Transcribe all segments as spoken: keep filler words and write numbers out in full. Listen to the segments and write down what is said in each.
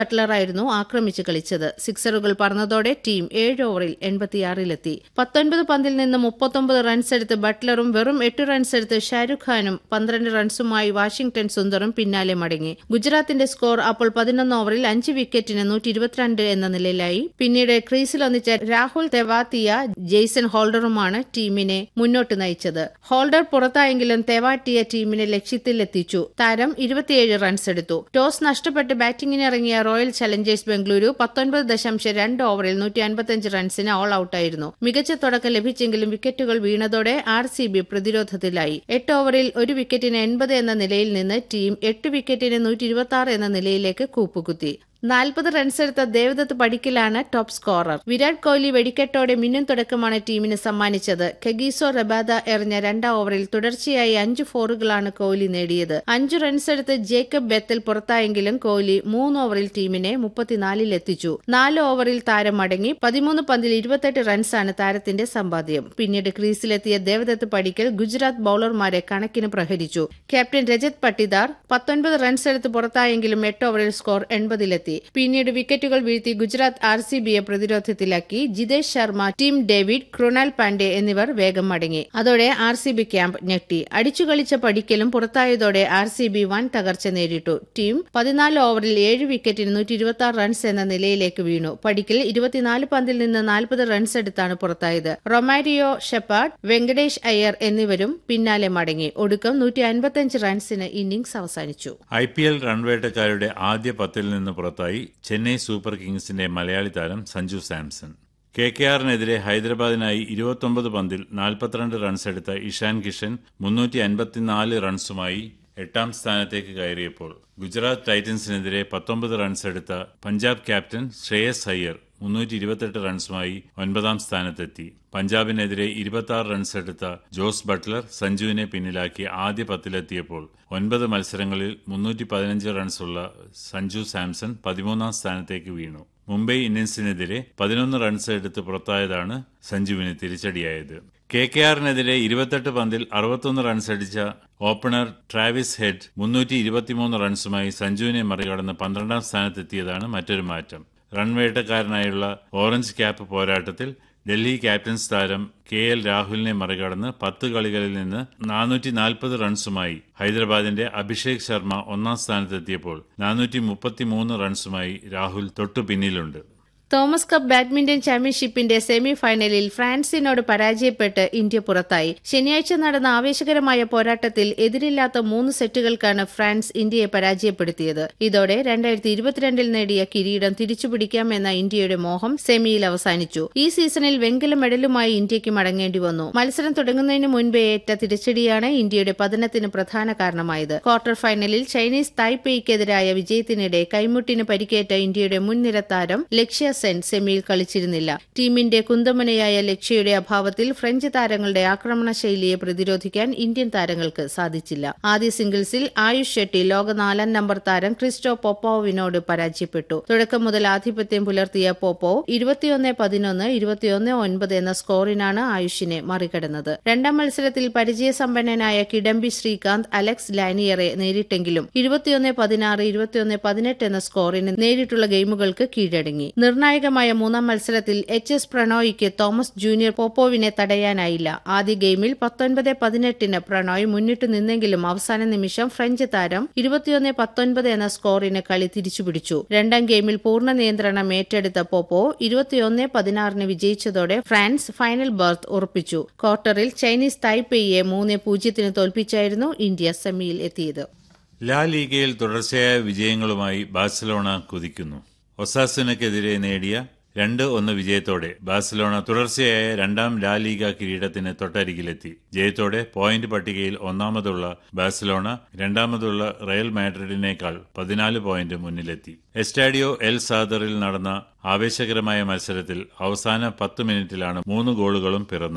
ബട്ട്ലറായിരുന്നു ആക്രമിച്ച് കളിച്ചത്. സിക്സറുകൾ പറന്നതോടെ ടീം ഏഴ് ഓവറിൽ എൺപത്തിയാറിലെത്തി. പത്തൊൻപത് പന്തിൽ നിന്ന് മുപ്പത്തൊമ്പത് റൺസെടുത്ത് ബട്ട്ലറും വെറും എട്ട് റൺസെടുത്ത് ഷാരൂഖ് ഖാനും പന്ത്രണ്ട് റൺസുമായി വാഷിംഗ്ടൺ സുന്ദറും പിന്നാലെ മടങ്ങി. ഗുജറാത്തിന്റെ സ്കോർ അപ്പോൾ പതിനൊന്ന് ഓവറിൽ അഞ്ച് വിക്കറ്റിന് നൂറ്റി ഇരുപത്തിരണ്ട് എന്ന നിലയിലായി. പിന്നീട് ക്രീസിലൊന്നിച്ച രാഹുൽ തെവാത്തിയ, ജെയ്സൺ ഹോൾഡറുമാണ് ടീമിനെ മുന്നോട്ട് നയിച്ചത്. ഹോൾഡർ പുറത്തായെങ്കിലും തെവാറ്റിയ ടീമിനെ ലക്ഷ്യത്തിലെത്തിച്ചു. താരം ഇരുപത്തിയേഴ് റൺസെടുത്തു. ടോസ് നഷ്ടപ്പെട്ട് ബാറ്റിംഗിനിറങ്ങിയ റോയൽ ചലഞ്ചേഴ്സ് ബംഗളൂരു പത്തൊൻപത് ദശാംശം രണ്ട് ഓവറിൽ നൂറ്റി അൻപത്തിയഞ്ച് റൺസിന് ഓൾ ഔട്ടായിരുന്നു. മികച്ച തുടക്കം ലഭിച്ചെങ്കിലും വിക്കറ്റുകൾ വീണതോടെ ആർ സി ബി പ്രതിരോധത്തിലായി. എട്ട് ഓവറിൽ ഒരു വിക്കറ്റിന് എൺപത് എന്ന നിലയിൽ നിന്ന് ടീം എട്ട് വിക്കറ്റിന് നൂറ്റി ഇരുപത്തി ആറ് എന്ന നിലയിലേക്ക് കൂപ്പുകുത്തി. നാൽപ്പത് റൺസെടുത്ത ദേവദത്ത് പടിക്കലാണ് ടോപ്പ് സ്കോറർ. വിരാട് കോഹ്ലി വെടിക്കെട്ടോടെ മിന്നും തുടക്കമാണ് ടീമിന് സമ്മാനിച്ചത്. കഗീസോ റബാദ എറിഞ്ഞ രണ്ടാം ഓവറിൽ തുടർച്ചയായി അഞ്ച് ഫോറുകളാണ് കോഹ്ലി നേടിയത്. അഞ്ചു റൺസെടുത്ത് ജേക്കബ് ബെത്തൽ പുറത്തായെങ്കിലും കോഹ്ലി മൂന്ന് ഓവറിൽ ടീമിനെ മുപ്പത്തിനാലിലെത്തിച്ചു. നാല് ഓവറിൽ താരം മടങ്ങി. പതിമൂന്ന് പന്തിൽ ഇരുപത്തെട്ട് റൺസാണ് താരത്തിന്റെ സമ്പാദ്യം. പിന്നീട് ക്രീസിലെത്തിയ ദേവദത്ത് പടിക്കൽ ഗുജറാത്ത് ബൌളർമാരെ കണക്കിന് പ്രഹരിച്ചു. ക്യാപ്റ്റൻ രജത് പട്ടിദാർ പത്തൊൻപത് റൺസെടുത്ത് പുറത്തായെങ്കിലും എട്ട് ഓവറിൽ സ്കോർ എൺപതിലെത്തി. പിന്നീട് വിക്കറ്റുകൾ വീഴ്ത്തി Gujarat R C ബിയെ പ്രതിരോധത്തിലാക്കി. Jithesh Sharma, Tim David, Krunal Pandey എന്നിവർ വേഗം മടങ്ങി. അതോടെ ആർ സി ബി ക്യാമ്പ് ഞെട്ടി. അടിച്ചുകളിച്ച പടിക്കലും പുറത്തായതോടെ ആർ സി ബി വൻ തകർച്ച നേരിട്ടു. ടീം പതിനാല് ഓവറിൽ ഏഴ് വിക്കറ്റിന് നൂറ്റി ഇരുപത്തി ആറ് റൺസ് എന്ന നിലയിലേക്ക് വീണു. പടിക്കൽ ഇരുപത്തിനാല് പന്തിൽ നിന്ന് നാൽപ്പത് റൺസ് എടുത്താണ് പുറത്തായത്. റൊമാരിയോ ഷെപ്പാർഡ്, വെങ്കടേഷ് അയ്യർ എന്നിവരും പിന്നാലെ മടങ്ങി. ഒടുക്കം നൂറ്റി അൻപത്തിയഞ്ച് റൺസിന് ഇന്നിംഗ്സ് അവസാനിച്ചു. ഐ പി എൽ റൺവേട്ടക്കാരുടെ ആദ്യ പത്തിൽ നിന്ന് പുറത്തായി ചെന്നൈ സൂപ്പർ കിങ്സിന്റെ മലയാളി താരം സഞ്ജു സാംസൺ. കെ കെ ആറിനെതിരെ ഹൈദരാബാദിനായി ഇരുപത്തൊമ്പത് പന്തിൽ നാൽപ്പത്തിരണ്ട് റൺസെടുത്ത ഇഷാൻ കിഷൻ മുന്നൂറ്റി അൻപത്തിനാല് റൺസുമായി എട്ടാം സ്ഥാനത്തേക്ക് കയറിയപ്പോൾ ഗുജറാത്ത് ടൈറ്റൻസിനെതിരെ പത്തൊമ്പത് റൺസെടുത്ത പഞ്ചാബ് ക്യാപ്റ്റൻ ശ്രേയസ് അയ്യർ മുന്നൂറ്റി ഇരുപത്തെട്ട് റൺസുമായി ഒൻപതാം സ്ഥാനത്തെത്തി. പഞ്ചാബിനെതിരെ ഇരുപത്തി ആറ് റൺസെടുത്ത ജോസ് ബട്ട്ലർ സഞ്ജുവിനെ പിന്നിലാക്കി ആദ്യ പത്തിലെത്തിയപ്പോൾ ഒൻപത് മത്സരങ്ങളിൽ മുന്നൂറ്റി പതിനഞ്ച് റൺസുള്ള സഞ്ജു സാംസൺ പതിമൂന്നാം സ്ഥാനത്തേക്ക് വീണു. മുംബൈ ഇന്ത്യൻസിനെതിരെ പതിനൊന്ന് റൺസ് എടുത്ത് പുറത്തായതാണ് സഞ്ജുവിന് തിരിച്ചടിയായത്. കെ കെ ആറിനെതിരെ ഇരുപത്തെട്ട് പന്തിൽ അറുപത്തൊന്ന് റൺസടിച്ച ഓപ്പണർ ട്രാവിസ് ഹെഡ് മുന്നൂറ്റി ഇരുപത്തിമൂന്ന് റൺസുമായി സഞ്ജുവിനെ മറികടന്ന് പന്ത്രണ്ടാം സ്ഥാനത്തെത്തിയതാണ് മറ്റൊരു മാറ്റം. റൺവേട്ടക്കാരനായുള്ള ഓറഞ്ച് ക്യാപ്പ് പോരാട്ടത്തിൽ ഡൽഹി ക്യാപ്റ്റൻസ് താരം കെ എൽ രാഹുലിനെ മറികടന്ന് പത്ത് കളികളിൽ നിന്ന് നാനൂറ്റി നാൽപ്പത് റൺസുമായി ഹൈദരാബാദിന്റെ അഭിഷേക് ശർമ്മ ഒന്നാം സ്ഥാനത്തെത്തിയപ്പോൾ നാനൂറ്റി മുപ്പത്തിമൂന്ന് റൺസുമായി രാഹുൽ തൊട്ടു പിന്നിലുണ്ട്. തോമസ് കപ്പ് ബാഡ്മിന്റൺ ചാമ്പ്യൻഷിപ്പിന്റെ സെമി ഫൈനലിൽ ഫ്രാൻസിനോട് പരാജയപ്പെട്ട് ഇന്ത്യ പുറത്തായി. ശനിയാഴ്ച നടന്ന ആവേശകരമായ പോരാട്ടത്തിൽ എതിരില്ലാത്ത മൂന്ന് സെറ്റുകൾക്കാണ് ഫ്രാൻസ് ഇന്ത്യയെ പരാജയപ്പെടുത്തിയത്. ഇതോടെ രണ്ടായിരത്തി ഇരുപത്തിരണ്ടിൽ നേടിയ കിരീടം തിരിച്ചുപിടിക്കാമെന്ന ഇന്ത്യയുടെ മോഹം സെമിയിൽ അവസാനിച്ചു. ഈ സീസണിൽ വെങ്കല മെഡലുമായി ഇന്ത്യയ്ക്ക് മടങ്ങേണ്ടി വന്നു. മത്സരം തുടങ്ങുന്നതിന് മുൻപേ ഏറ്റ തിരിച്ചടിയാണ് ഇന്ത്യയുടെ പതനത്തിന് പ്രധാന കാരണമായത്. ക്വാർട്ടർ ഫൈനലിൽ ചൈനീസ് തായ്പേയ്ക്കെതിരായ വിജയത്തിനിടെ കൈമുട്ടിന് പരിക്കേറ്റ ഇന്ത്യയുടെ മുൻനിര താരം ലക്ഷ്യ സെൻ സെമിയിൽ കളിച്ചിരുന്നില്ല. ടീമിന്റെ കുന്തമുനയായ ലക്ഷ്യയുടെ അഭാവത്തിൽ ഫ്രഞ്ച് താരങ്ങളുടെ ആക്രമണ ശൈലിയെ പ്രതിരോധിക്കാൻ ഇന്ത്യൻ താരങ്ങൾക്ക് സാധിച്ചില്ല. ആദ്യ സിംഗിൾസിൽ ആയുഷ് ഷെട്ടി ലോക നാലാം നമ്പർ താരം ക്രിസ്റ്റോ പോപ്പോവിനോട് പരാജയപ്പെട്ടു. തുടക്കം മുതൽ ആധിപത്യം പുലർത്തിയ പോപ്പോവ് ഇരുപത്തിയൊന്ന് പതിനൊന്ന് ഇരുപത്തിയൊന്ന് ഒൻപത് എന്ന സ്കോറിനാണ് ആയുഷിനെ മറികടന്നത്. രണ്ടാം മത്സരത്തിൽ പരിചയസമ്പന്നനായ കിഡംബി ശ്രീകാന്ത് അലക്സ് ലാനിയറെ നേരിട്ടെങ്കിലും ഇരുപത്തിയൊന്ന് പതിനാറ് ഇരുപത്തിയൊന്ന് പതിനെട്ട് എന്ന സ്കോറിന് നേരിട്ടുള്ള ഗെയിമുകൾക്ക് കീഴടങ്ങി. നിർണായകമായ മൂന്നാം മത്സരത്തിൽ എച്ച് എസ് പ്രണോയിക്ക് തോമസ് ജൂനിയർ പോപ്പോവിനെ തടയാനായില്ല. ആദ്യ ഗെയിമിൽ പത്തൊൻപത് പതിനെട്ടിന് പ്രണോയ് മുന്നിട്ടു നിന്നെങ്കിലും അവസാന നിമിഷം ഫ്രഞ്ച് താരം ഇരുപത്തിയൊന്ന് പത്തൊൻപത് എന്ന സ്കോറിന് കളി തിരിച്ചുപിടിച്ചു. രണ്ടാം ഗെയിമിൽ പൂർണ്ണ നിയന്ത്രണം ഏറ്റെടുത്ത പോപ്പോ ഇരുപത്തിയൊന്ന് പതിനാറിന് വിജയിച്ചതോടെ ഫ്രാൻസ് ഫൈനൽ ബർത്ത് ഉറപ്പിച്ചു. ക്വാർട്ടറിൽ ചൈനീസ് തായ്പേയിയെ മൂന്ന് പൂജ്യത്തിന് തോൽപ്പിച്ചായിരുന്നു ഇന്ത്യ സെമിയിൽ എത്തിയത്. ലാ ലീഗയിൽ തുടർച്ചയായ വിജയങ്ങളുമായി ബാഴ്സലോണ കുതിക്കുന്നു. ഒസാസുനക്കെതിരെ നേടിയ രണ്ട് ഒന്ന് വിജയത്തോടെ ബാഴ്സലോണ തുടർച്ചയായ രണ്ടാം ലാ ലീഗ കിരീടത്തിന് തൊട്ടരികിലെത്തി. ജയത്തോടെ പോയിന്റ് പട്ടികയിൽ ഒന്നാമതുള്ള ബാഴ്സലോണ രണ്ടാമതുള്ള റയൽ മാഡ്രിഡിനേക്കാൾ പതിനാല് പോയിന്റ് മുന്നിലെത്തി. എസ്റ്റാഡിയോ എൽ സാദറിൽ നടന്ന ആവേശകരമായ മത്സരത്തിൽ അവസാന പത്ത് മിനിറ്റിലാണ് മൂന്ന് ഗോളുകളും പിറന്നത്.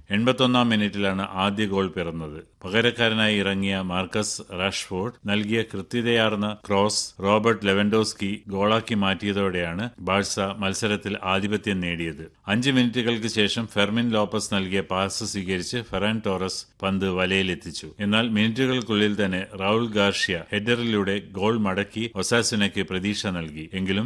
എൺപത്തൊന്നാം മിനിറ്റിലാണ് ആദ്യ ഗോൾ പിറന്നത്. പകരക്കാരനായി ഇറങ്ങിയ മാർക്കസ് റാഷ്ഫോർഡ് നൽകിയ കൃത്യതയാർന്ന ക്രോസ് റോബർട്ട് ലെവൻഡോസ്കി ഗോളാക്കി മാറ്റിയതോടെയാണ് ബാഴ്സ മത്സരത്തിൽ ആധിപത്യം നേടിയത്. അഞ്ച് മിനിറ്റുകൾക്ക് ശേഷം ഫെർമിൻ ലോപ്പസ് നൽകിയ പാസ് സ്വീകരിച്ച് ഫെറാൻ ടോറസ് പന്ത് വലയിലെത്തിച്ചു. എന്നാൽ മിനിറ്റുകൾക്കുള്ളിൽ തന്നെ റൗൾ ഗാർഷ്യ ഹെഡറിലൂടെ ഗോൾ മടക്കി ഒസാസുനയ്ക്ക് പ്രതീക്ഷ നൽകി. എങ്കിലും